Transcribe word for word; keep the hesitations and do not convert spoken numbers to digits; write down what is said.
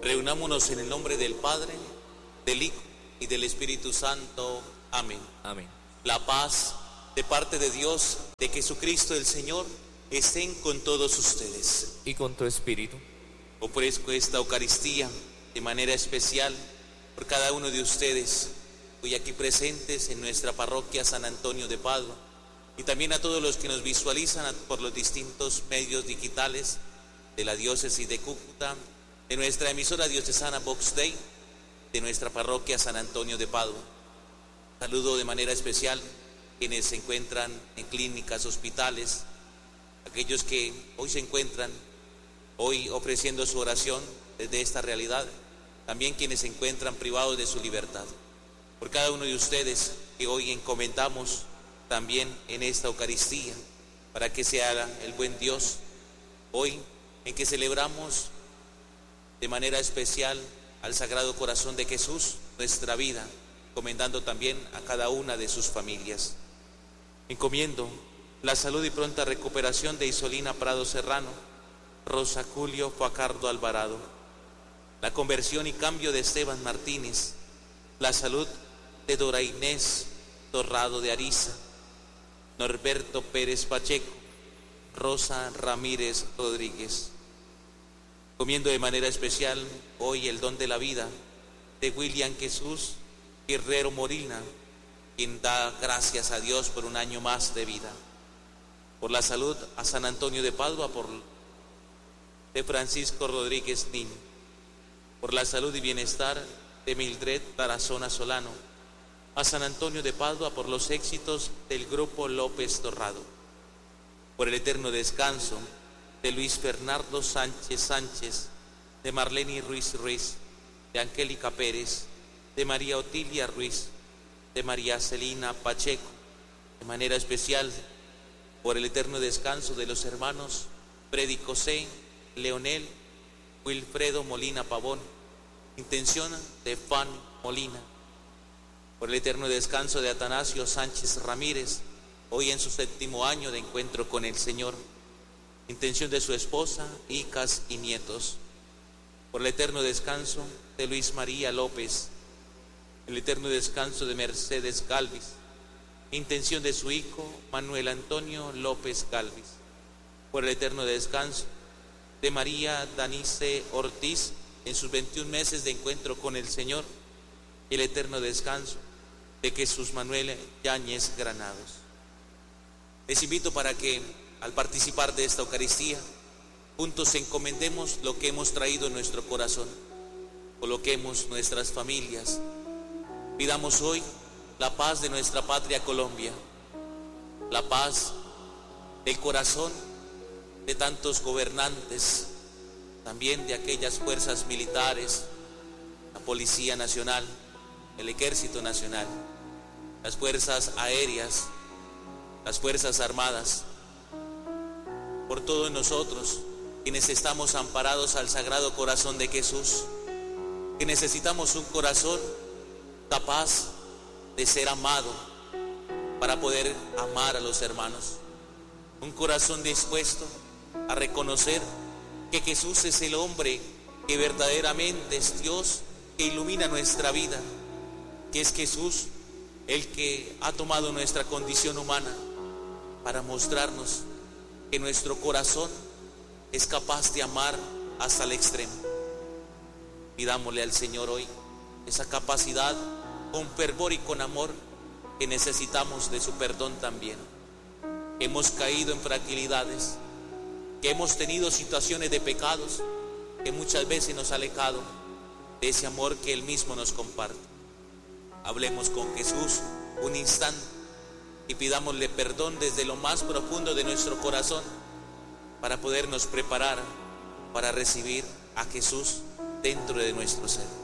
Reunámonos en el nombre del Padre, del Hijo y del Espíritu Santo. Amén. Amén. La paz de parte de Dios, de Jesucristo el Señor, estén con todos ustedes. Y con tu espíritu. Ofrezco esta Eucaristía de manera especial por cada uno de ustedes, hoy aquí presentes en nuestra parroquia San Antonio de Padua, y también a todos los que nos visualizan por los distintos medios digitales de la diócesis de Cúcuta, de nuestra emisora diocesana Vox Dei, de nuestra parroquia San Antonio de Padua. Saludo de manera especial quienes se encuentran en clínicas, hospitales, aquellos que hoy se encuentran hoy ofreciendo su oración desde esta realidad, también quienes se encuentran privados de su libertad. Por cada uno de ustedes que hoy encomendamos también en esta Eucaristía, para que sea el buen Dios hoy en que celebramos de manera especial al Sagrado Corazón de Jesús nuestra vida, encomendando también a cada una de sus familias. Encomiendo la salud y pronta recuperación de Isolina Prado Serrano, Rosa Julio Facardo Alvarado, la conversión y cambio de Esteban Martínez, la salud de Dora Inés Torrado de Ariza, Norberto Pérez Pacheco, Rosa Ramírez Rodríguez. Comiendo de manera especial hoy el don de la vida de William Jesús Guerrero Molina, quien da gracias a Dios por un año más de vida. Por la salud a San Antonio de Padua, por de Francisco Rodríguez Nin. Por la salud y bienestar de Mildred Tarazona Solano, a San Antonio de Padua, por los éxitos del grupo López Torrado. Por el eterno descanso de Luis Fernando Sánchez Sánchez, de Marlene Ruiz Ruiz, de Angélica Pérez, de María Otilia Ruiz, de María Celina Pacheco, de manera especial por el eterno descanso de los hermanos Freddy José, Leonel, Wilfredo Molina Pavón, intención de Fan Molina, por el eterno descanso de Atanasio Sánchez Ramírez, hoy en su séptimo año de encuentro con el Señor, intención de su esposa, hijas y nietos, por el eterno descanso de Luis María López, el eterno descanso de Mercedes Galvis, intención de su hijo Manuel Antonio López Galvis, por el eterno descanso de María Danice Ortiz en sus veintiún meses de encuentro con el Señor, y el eterno descanso de Jesús Manuel Yáñez Granados. Les invito para que al participar de esta Eucaristía juntos encomendemos lo que hemos traído en nuestro corazón, coloquemos nuestras familias, pidamos hoy la paz de nuestra patria Colombia, la paz del corazón de tantos gobernantes, también de aquellas fuerzas militares, la Policía Nacional, el Ejército Nacional, las fuerzas aéreas, las fuerzas armadas, por todos nosotros quienes estamos amparados al Sagrado Corazón de Jesús, que necesitamos un corazón capaz de ser amado para poder amar a los hermanos, un corazón dispuesto a reconocer que Jesús es el hombre que verdaderamente es Dios, que ilumina nuestra vida, que es Jesús el que ha tomado nuestra condición humana para mostrarnos que nuestro corazón es capaz de amar hasta el extremo. Pidámosle al Señor hoy esa capacidad con fervor y con amor, que necesitamos de su perdón también. Hemos caído en fragilidades, que hemos tenido situaciones de pecados que muchas veces nos ha alejado de ese amor que Él mismo nos comparte. Hablemos con Jesús un instante y pidámosle perdón desde lo más profundo de nuestro corazón, para podernos preparar para recibir a Jesús dentro de nuestro ser.